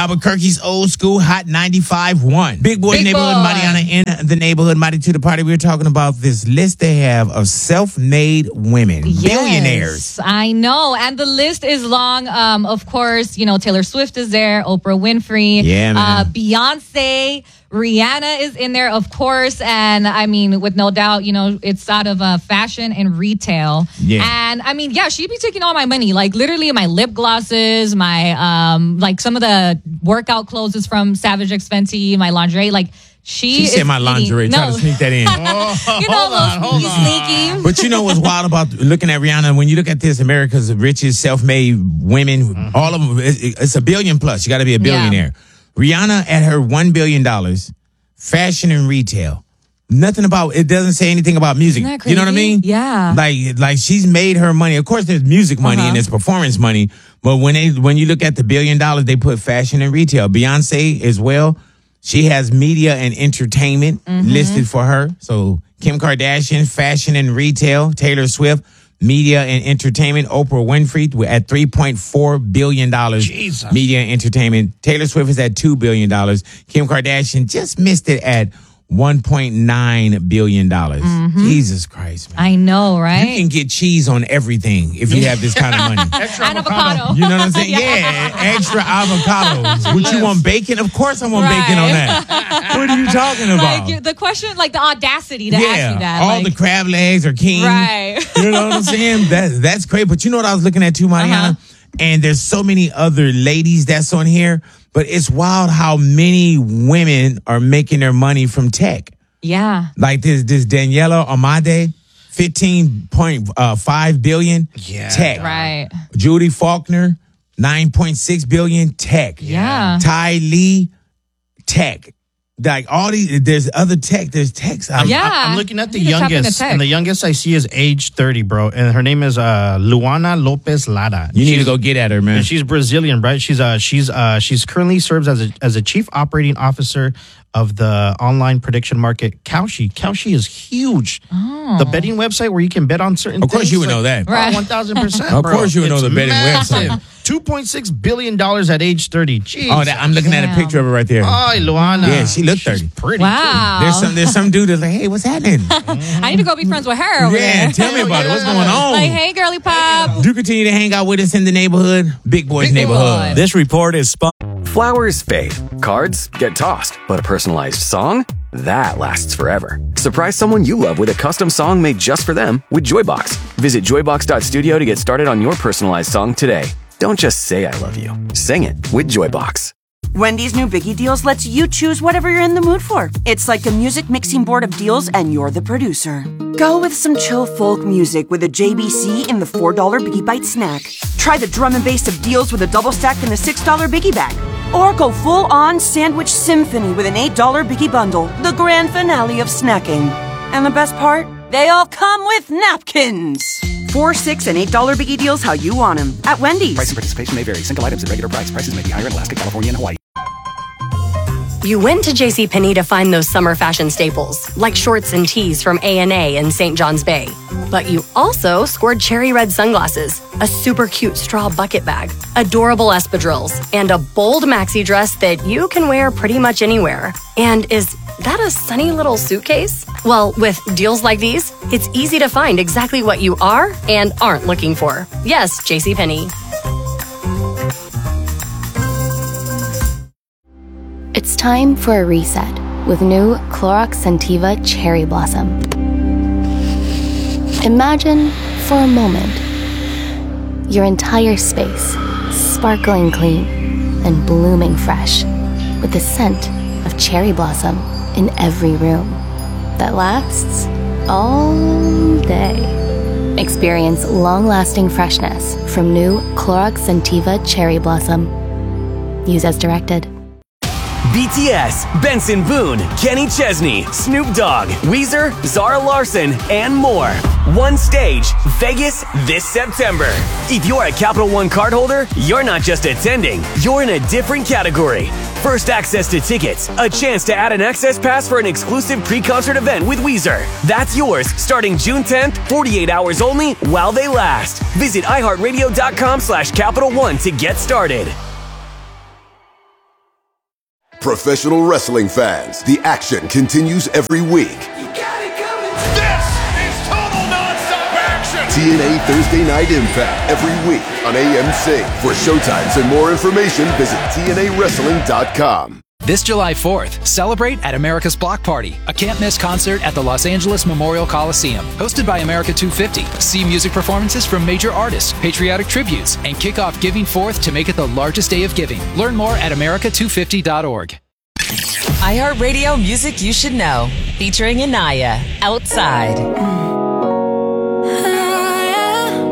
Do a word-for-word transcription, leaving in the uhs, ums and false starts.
Albuquerque's Old School Hot ninety-five point one. Big Boy Big Neighborhood, Boy. Mariana in the neighborhood, Mighty to the party. We were talking about this list they have of self-made women, Yes, billionaires. I know. And the list is long. Um, of course, you know, Taylor Swift is there, Oprah Winfrey, Yeah, man. Uh, Beyonce, Rihanna is in there, of course. And I mean, with no doubt, you know, it's out of uh, fashion and retail. Yeah. And I mean, yeah, she'd be taking all my money, like literally my lip glosses, my, um, like some of the workout clothes is from Savage X Fenty, my lingerie, like she, She is said my eating- lingerie. Try No. to sneak that in. you know, Hold on, those hold sneaky, sneaky. But you know what's wild about looking at Rihanna? When you look at this, America's richest self-made women, Mm-hmm. all of them, it- it's a billion plus. You got to be a billionaire. Rihanna at her one billion dollars, fashion and retail. Nothing about, it doesn't say anything about music. Isn't that You know what I crazy? mean? Yeah. Like, like she's made her money. Of course, there's music money Uh-huh. and there's performance money. But when they, when you look at the billion dollars, they put fashion and retail. Beyonce as well. She has media and entertainment Mm-hmm. listed for her. So Kim Kardashian, fashion and retail. Taylor Swift, media and entertainment. Oprah Winfrey at three point four billion dollars. Jesus. Media and entertainment. Taylor Swift is at two billion dollars. Kim Kardashian just missed it at one point nine billion dollars. Jesus Christ, man. I know, right? You can get cheese on everything if you have this kind of money. Extra And avocado. You know what I'm saying? Yeah, extra avocados. Would you want bacon? Of course I want bacon on Right. that. What are you talking about? Like you- the question, like the audacity to ask yeah, you that. all like, the crab legs are king. Right. You know what I'm saying? That, that's great. But you know what I was looking at too, Mariana? Uh-huh. And there's so many other ladies that's on here. But it's wild how many women are making their money from tech. Yeah. Like this, this Daniela Amade, fifteen point five billion Yeah, tech. dog. Right. Judy Faulkner, nine point six billion tech. Yeah. Ty Lee, tech. Like all these, there's other tech. There's techs out. Yeah. I- I'm looking at the You need to tap into youngest, tech. and the youngest I see is age thirty, bro. And her name is uh, Luana Lopez Lara. You need to She's- go get at her, man. And she's Brazilian, right? She's uh she's uh she's currently serves as a as a chief operating officer of the online prediction market Kalshi. Kalshi is huge. Oh. The betting website where you can bet on certain Of course things, you would like- know that. Right. One thousand percent. Of course you would know the betting website. Two point six billion dollars at age thirty. Jeez. Oh, that, I'm looking at a Damn. picture of her right there. Oh, Luana. Yeah, she looked She's thirty. pretty. Wow. There's some there's some dude that's like, hey, what's happening? I need to go be friends with her. Over yeah, there. tell me about it. What's going on? Like, hey, girly pop. Do continue to hang out with us in the neighborhood, Big Boys Big neighborhood. Boy. This report is sponsored. Flowers fade, cards get tossed, but a personalized song? That lasts forever. Surprise someone you love with a custom song made just for them with Joybox. Visit joybox dot studio to get started on your personalized song today. Don't just say I love you. Sing it with Joybox. Wendy's new Biggie Deals lets you choose whatever you're in the mood for. It's like a music mixing board of deals, and you're the producer. Go with some chill folk music with a J B C in the four dollar Biggie Bite snack. Try the drum and bass of deals with a double stack in the six dollar Biggie Bag. Or go full-on sandwich symphony with an eight dollar Biggie Bundle, the grand finale of snacking. And the best part? They all come with napkins. Four, six, and eight dollar Biggie Deals how you want them at Wendy's. Price and participation may vary. Single items at regular price. Prices may be higher in Alaska, California, and Hawaii. You went to JCPenney to find those summer fashion staples, like shorts and tees from A and A in Saint John's Bay. But you also scored cherry red sunglasses, a super cute straw bucket bag, adorable espadrilles, and a bold maxi dress that you can wear pretty much anywhere. And is that a sunny little suitcase? Well, with deals like these, it's easy to find exactly what you are and aren't looking for. Yes, JCPenney. It's time for a reset with new Clorox Scentiva Cherry Blossom. Imagine, for a moment, your entire space sparkling clean and blooming fresh with the scent of cherry blossom in every room that lasts all day. Experience long-lasting freshness from new Clorox Scentiva Cherry Blossom. Use as directed. B T S, Benson Boone, Kenny Chesney, Snoop Dogg, Weezer, Zara Larson, and more. One stage, Vegas this September. If you're a Capital One cardholder, you're not just attending, you're in a different category. First access to tickets, a chance to add an access pass for an exclusive pre-concert event with Weezer. That's yours starting June tenth, forty-eight hours only while they last. Visit iHeartRadio.com slash Capital One to get started. Professional wrestling fans, the action continues every week. You got it coming. This is total nonstop action. T N A Thursday Night Impact every week on A M C. For showtimes and more information, visit T N A wrestling dot com. This July fourth, celebrate at America's Block Party, a can't-miss concert at the Los Angeles Memorial Coliseum. Hosted by America two fifty, see music performances from major artists, patriotic tributes, and kick off Giving Forth to make it the largest day of giving. Learn more at America two fifty dot org. iHeartRadio Music You Should Know, featuring Anaya, Outside.